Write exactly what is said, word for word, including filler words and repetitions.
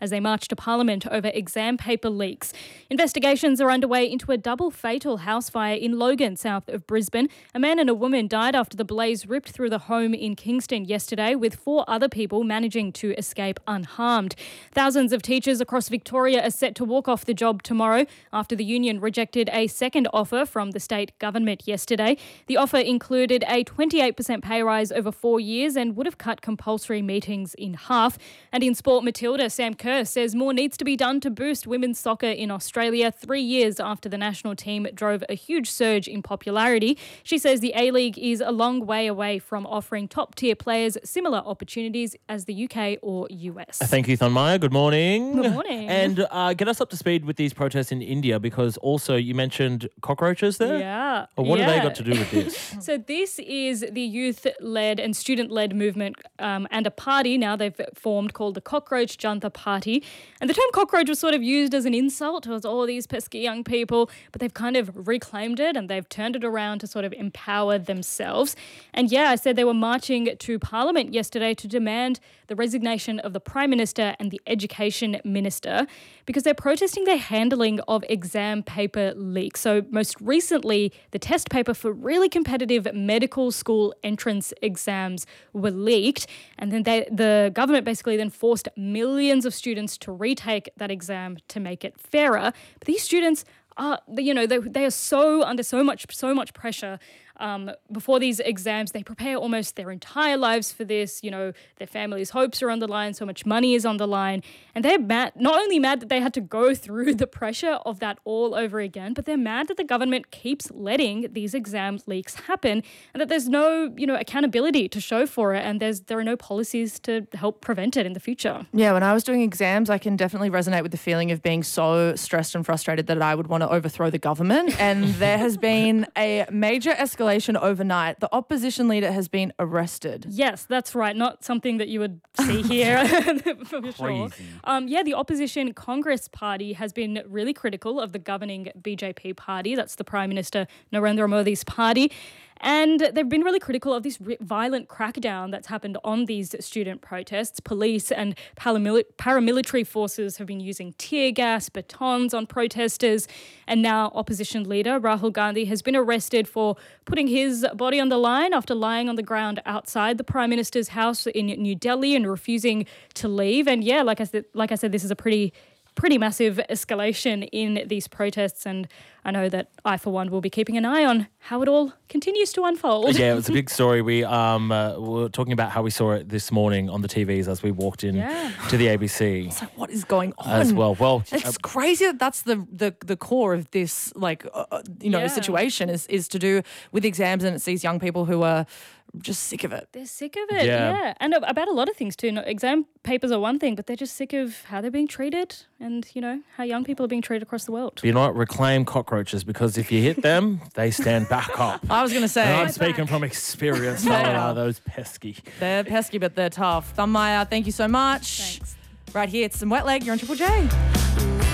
as they march to Parliament over exam paper leaks. Investigations are underway into a double fatal house fire in Logan, south of Brisbane. A man and a woman died after the blaze ripped through the home in Kingston yesterday, with four other people managing to escape unharmed. Thousands of teachers across Victoria are set to walk off the job tomorrow after the union rejected a second offer from the state government yesterday. The offer included a twenty-eight percent pay rise over four years and would have cut compulsory meetings in half. And in sport, Matilda, Sam Kerr says more needs to be done to boost women's soccer in Australia three years after the national team drove a huge surge in popularity. She says the A-League is a long way away from offering top-tier players similar opportunities as the U K or U S. Thank you, Thunmaya. Good morning. Good morning. And uh, get us up to speed with these protests in India, because also you mentioned cockroaches there? Yeah. Well, what yeah. have they got to do with this? So this is the youth-led and student-led movement um, and a party now they've formed called the Cockroach Janta Party. And the term cockroach was sort of used as an insult towards all these pesky young people, but they've kind of reclaimed it and they've turned it around to sort of empower themselves. And yeah, I said they were marching to Parliament yesterday to demand the resignation of the Prime Minister and the Education Minister because they're protesting their handling of exam paper leaks. So most recently, the test paper for really competitive medical school entrance exams were leaked, and then they, the government basically then forced millions of students to retake that exam to make it fairer. But these students are, you know, they, they are so under so much so much pressure. Um, before these exams, they prepare almost their entire lives for this. You know, their families' hopes are on the line, so much money is on the line. And they're mad, not only mad that they had to go through the pressure of that all over again, but they're mad that the government keeps letting these exam leaks happen and that there's no, you know, accountability to show for it, and there's there are no policies to help prevent it in the future. Yeah, when I was doing exams, I can definitely resonate with the feeling of being so stressed and frustrated that I would want to overthrow the government. And there has been a major escalation overnight. The opposition leader has been arrested. Yes, that's right. Not something that you would see here for sure. Um, yeah, the opposition Congress Party has been really critical of the governing B J P party. That's the Prime Minister Narendra Modi's party. And they've been really critical of this violent crackdown that's happened on these student protests. Police and paramil- paramilitary forces have been using tear gas, batons on protesters. And now opposition leader Rahul Gandhi has been arrested for putting his body on the line after lying on the ground outside the Prime Minister's house in New Delhi and refusing to leave. And yeah, like I said, like I said, this is a pretty pretty massive escalation in these protests, and I know that I, for one, will be keeping an eye on how it all continues to unfold. Yeah, it was a big story. We um uh, were talking about how we saw it this morning on the T Vs as we walked in yeah. to the A B C. It's like, what is going on? As well. Well, it's uh, crazy that that's the, the, the core of this, like, uh, you know, Yeah. situation is, is to do with exams, and it's these young people who are just sick of it. They're sick of it, Yeah. yeah. And about a lot of things too. No, exam papers are one thing, but they're just sick of how they're being treated and, you know, how young people are being treated across the world. you know what? Reclaim cockroaches, because if you hit them, they stand back up. I was going to say, And I'm speaking from experience. They are those pesky. they're pesky, but they're tough. Thunmaya, thank you so much. Thanks. Right here, it's some wet leg. You're on Triple J.